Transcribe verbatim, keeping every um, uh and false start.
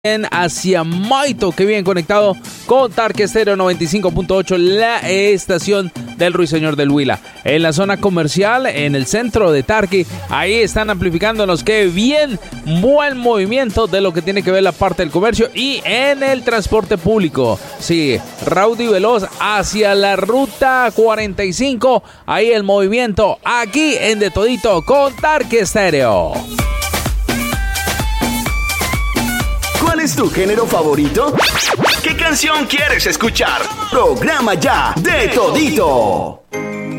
hacia Maito, que bien conectado con Tarque Estéreo noventa y cinco punto ocho, la estación del Ruiseñor del Huila. En la zona comercial, en el centro de Tarque, ahí están amplificándonos, que bien, buen movimiento de lo que tiene que ver la parte del comercio y en el transporte público. Sí, raudo y veloz hacia la ruta cuarenta y cinco, ahí el movimiento aquí en De Todito con Tarque Estéreo. ¿Cuál es tu género favorito? ¿Qué canción quieres escuchar? Programa ya De Todito.